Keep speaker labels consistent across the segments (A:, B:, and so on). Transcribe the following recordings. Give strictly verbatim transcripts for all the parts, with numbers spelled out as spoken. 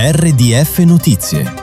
A: R D F Notizie.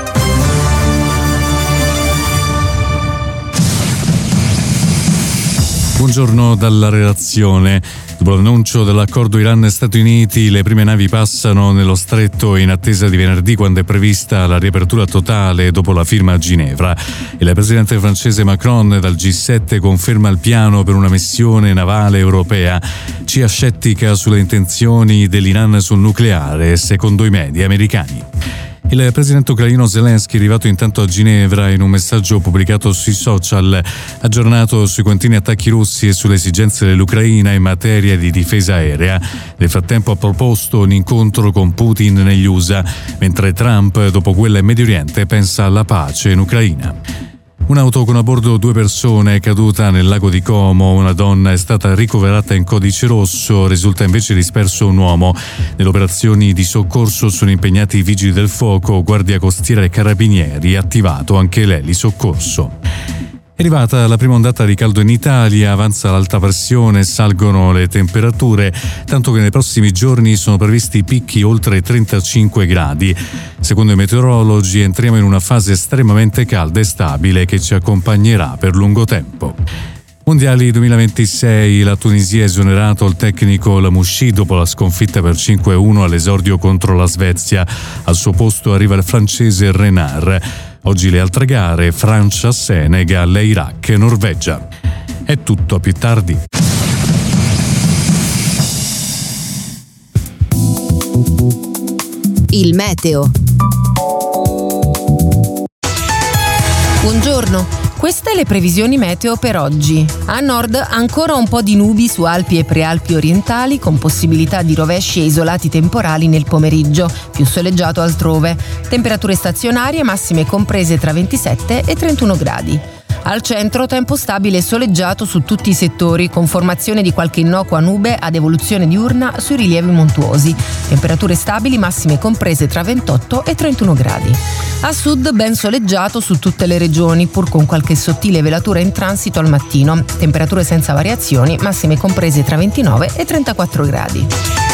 B: Buongiorno dalla redazione. Dopo l'annuncio dell'accordo Iran-Stati Uniti, le prime navi passano nello stretto in attesa di venerdì, quando è prevista la riapertura totale dopo la firma a Ginevra. Il presidente francese Macron dal G sette conferma il piano per una missione navale europea. C I A scettica sulle intenzioni dell'Iran sul nucleare, secondo i media americani. Il presidente ucraino Zelensky, arrivato intanto a Ginevra, in un messaggio pubblicato sui social, aggiornato sui continui attacchi russi e sulle esigenze dell'Ucraina in materia di difesa aerea. Nel frattempo ha proposto un incontro con Putin negli U S A, mentre Trump, dopo quella in Medio Oriente, pensa alla pace in Ucraina. Un'auto con a bordo due persone è caduta nel lago di Como, una donna è stata ricoverata in codice rosso, risulta invece disperso un uomo. Nelle operazioni di soccorso sono impegnati i vigili del fuoco, guardia costiera e carabinieri, attivato anche l'elisoccorso. È arrivata la prima ondata di caldo in Italia, avanza l'alta pressione, salgono le temperature, tanto che nei prossimi giorni sono previsti picchi oltre trentacinque gradi. Secondo i meteorologi entriamo in una fase estremamente calda e stabile che ci accompagnerà per lungo tempo. Mondiali duemilaventisei, la Tunisia ha esonerato il tecnico Lamouchi dopo la sconfitta per cinque a uno all'esordio contro la Svezia. Al suo posto arriva il francese Renard. Oggi le altre gare: Francia, Senegal, Iraq e Norvegia. È tutto, a più tardi.
C: Il meteo. Buongiorno. Queste le previsioni meteo per oggi. A nord ancora un po' di nubi su Alpi e Prealpi orientali, con possibilità di rovesci e isolati temporali nel pomeriggio, più soleggiato altrove. Temperature stazionarie massime comprese tra ventisette e trentuno gradi. Al centro tempo stabile e soleggiato su tutti i settori, con formazione di qualche innocua nube ad evoluzione diurna sui rilievi montuosi. Temperature stabili massime comprese tra ventotto e trentuno gradi. A sud ben soleggiato su tutte le regioni, pur con qualche sottile velatura in transito al mattino. Temperature senza variazioni, massime comprese tra ventinove e trentaquattro gradi.